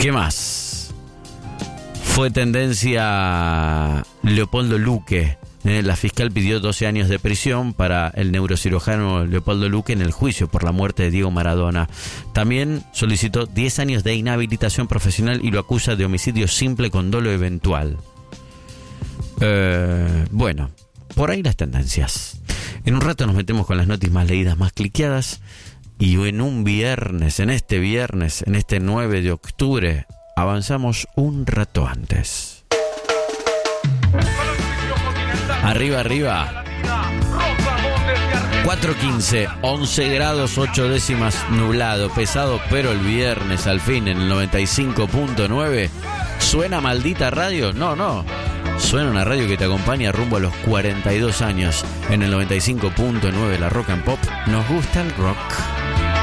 ¿Qué más? Fue tendencia Leopoldo Luque. La fiscal pidió 12 años de prisión para el neurocirujano Leopoldo Luque en el juicio por la muerte de Diego Maradona. También solicitó 10 años de inhabilitación profesional y lo acusa de homicidio simple con dolo eventual. Bueno, por ahí las tendencias. En un rato nos metemos con las noticias más leídas, más cliqueadas. Y en este 9 de octubre, avanzamos un rato antes. Arriba, arriba. 4:15, 11 grados 8 décimas, nublado, pesado, pero el viernes al fin en el 95.9. ¿Suena maldita radio? No. Suena una radio que te acompaña rumbo a los 42 años. En el 95.9 la Rock and Pop. Nos gusta el rock.